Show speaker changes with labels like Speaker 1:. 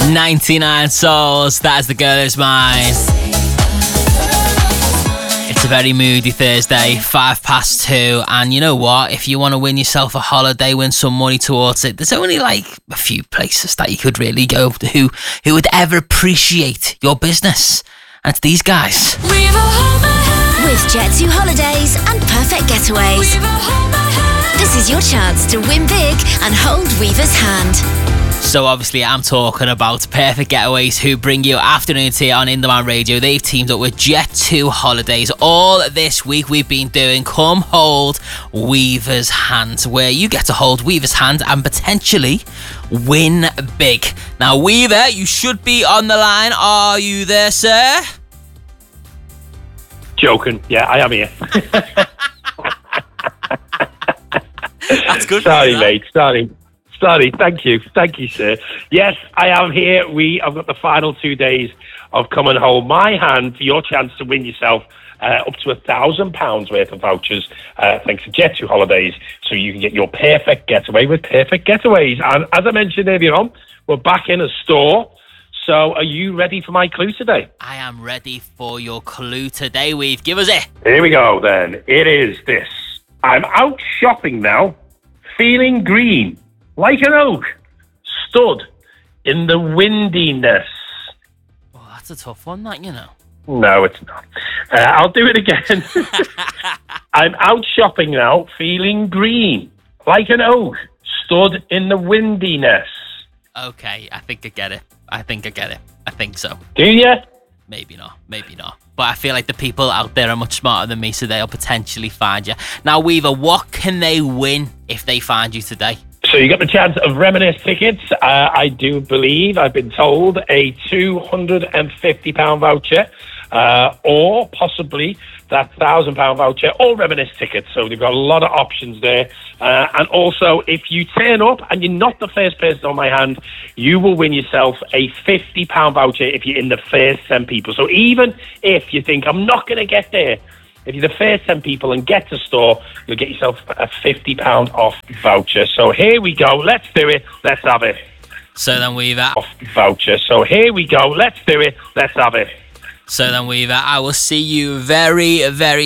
Speaker 1: 99 Souls, that is The Girl Is Mine. It's a very moody Thursday, 2:05, and you know what? If you want to win yourself a holiday, win some money towards it, there's only like a few places that you could really go to who would ever appreciate your business. And it's these guys.
Speaker 2: With Jet2 Holidays and Perfect Getaways. This is your chance to win big and hold Weaver's hand.
Speaker 1: So obviously I'm talking about Perfect Getaways, who bring you afternoon tea on In Demand Radio. They've teamed up with Jet2 Holidays. All this week we've been doing Come Hold Weaver's Hand, where you get to hold Weaver's hand and potentially win big. Now Weaver, you should be on the line. Are you there, sir?
Speaker 3: Joking. Yeah, I am here.
Speaker 1: That's good.
Speaker 3: Sorry, mate. Sorry. Thank you, sir. Yes, I am here. I've got the final 2 days of Come and Hold My Hand for your chance to win yourself up to £1,000 worth of vouchers, thanks to Jet2 Holidays, so you can get your perfect getaway with Perfect Getaways. And as I mentioned earlier on, we're back in a store. So are you ready for my clue today?
Speaker 1: I am ready for your clue today, Weave. Give us it.
Speaker 3: Here we go, then. It is this. I'm out shopping now, feeling green, like an oak, stood in the windiness.
Speaker 1: Oh, that's a tough one, that, you know.
Speaker 3: No, it's not. I'll do it again. I'm out shopping now, feeling green, like an oak, stood in the windiness.
Speaker 1: Okay, I think I get it. I think so.
Speaker 3: Do you?
Speaker 1: Maybe not. But I feel like the people out there are much smarter than me, so they'll potentially find you. Now, Weaver, what can they win if they find you today?
Speaker 3: So you got the chance of Reminisce tickets. I do believe, I've been told, a £250 voucher, or possibly that £1,000 voucher, or Reminisce tickets. So they've got a lot of options there. And also, if you turn up and you're not the first person on my hand, you will win yourself a £50 voucher if you're in the first 10 people. So even if you think, I'm not going to get there, if you're the first 10 people and get to store, you'll get yourself a £50 off voucher. So here we go. Let's do it. Let's have it.
Speaker 1: So then, Weaver.
Speaker 3: Off voucher. So here we go. Let's do it. Let's have it.
Speaker 1: So then, Weaver, I will see you very, very